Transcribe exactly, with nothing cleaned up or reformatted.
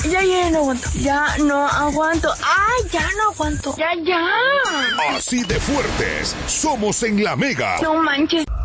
ya, ya no aguanto. Ya no aguanto. ¡Ay, ya no aguanto! ¡Ya, ya! Así de fuertes somos en La Mega. No manches.